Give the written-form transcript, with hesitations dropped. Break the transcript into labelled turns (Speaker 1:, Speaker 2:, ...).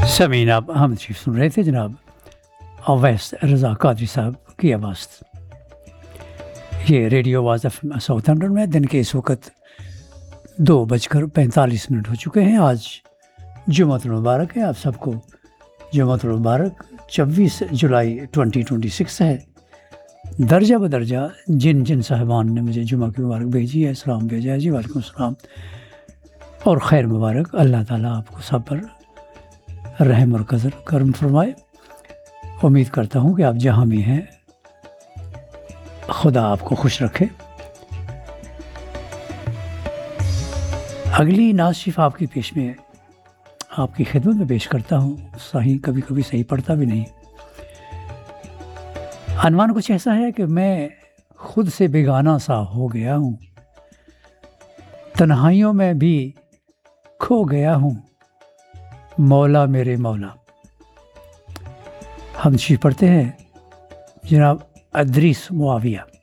Speaker 1: سمعین آپ احمد شریف سن رہے تھے جناب اویس رضا قادری صاحب کی آواز. یہ ریڈیو آواز ساؤتھ ہمپٹن میں دن کے اس وقت 2:45 ہو چکے ہیں. آج جمعۃ المبارک ہے. آپ سب کو جمعۃ المبارک. 24 جولائی 2026 ہے. درجہ بدرجہ جن صاحبان نے مجھے جمعہ کی مبارک بھیجی ہے، سلام بھیجا ہے، جی وعلیکم السلام اور خیر مبارک. اللہ تعالیٰ آپ کو سب پر رحم اور کرم فرمائے. امید کرتا ہوں کہ آپ جہاں بھی ہیں خدا آپ کو خوش رکھے. اگلی نعت شریف آپ کی پیش میں آپ کی خدمت میں پیش کرتا ہوں. صحیح کبھی کبھی صحیح پڑھتا بھی نہیں. عنوان کچھ ایسا ہے کہ میں خود سے بیگانہ سا ہو گیا ہوں، تنہائیوں میں بھی کھو گیا ہوں، مولا میرے مولا. ہم شریف پڑھتے ہیں جناب ادریس معاویہ.